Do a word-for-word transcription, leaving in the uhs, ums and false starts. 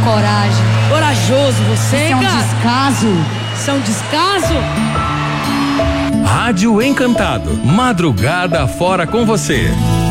coragem. Corajoso você, Isso é um cara. descaso. Isso é um descaso. Rádio Encantado, madrugada fora com você.